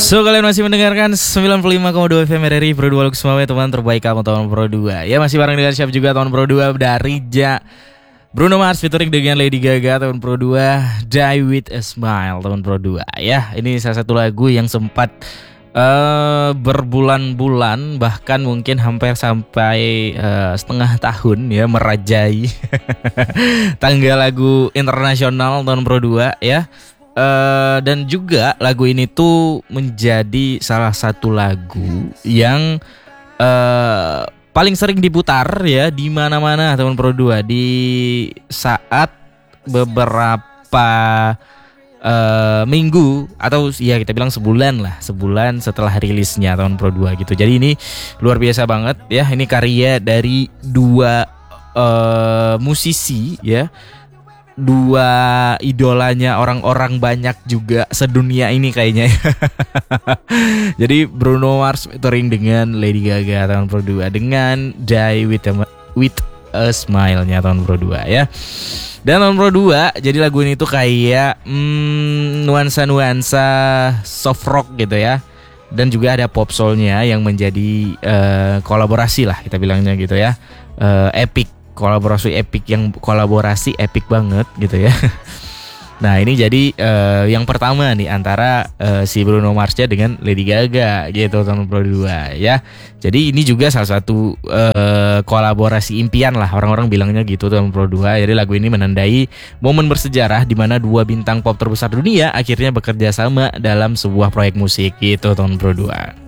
So kalian masih mendengarkan 95,2 FM RRI Pro 2 Luxmawe, teman terbaik kamu tahun Pro 2. Ya masih bareng dengan siapa juga tahun Pro 2 dari Bruno Mars featuring dengan Lady Gaga tahun Pro 2, Die With A Smile tahun Pro 2. Ya ini salah satu lagu yang sempat berbulan-bulan bahkan mungkin hampir sampai setengah tahun ya merajai tangga lagu internasional tahun Pro 2 ya. Dan juga lagu ini tuh menjadi salah satu lagu yang paling sering diputar ya di mana-mana tahun Pro 2 di saat beberapa minggu atau ya kita bilang sebulan setelah rilisnya tahun Pro 2 gitu. Jadi ini luar biasa banget ya. Ini karya dari dua musisi ya, dua idolanya orang-orang banyak juga sedunia ini kayaknya. Jadi Bruno Mars featuring dengan Lady Gaga tahun Pro 2 dengan Die With A Smile-nya tahun Pro 2 ya. Dan tahun Pro 2 jadi lagu ini tuh kayak nuansa-nuansa soft rock gitu ya. Dan juga ada pop soul-nya yang menjadi kolaborasi lah kita bilangnya gitu ya. Epic, kolaborasi epic banget gitu ya. Nah ini jadi yang pertama nih antara si Bruno Marsnya dengan Lady Gaga gitu tahun Pro 2 ya. Jadi ini juga salah satu kolaborasi impian lah orang-orang bilangnya gitu tahun Pro 2. Jadi lagu ini menandai momen bersejarah di mana dua bintang pop terbesar dunia akhirnya bekerja sama dalam sebuah proyek musik gitu tahun Pro 2.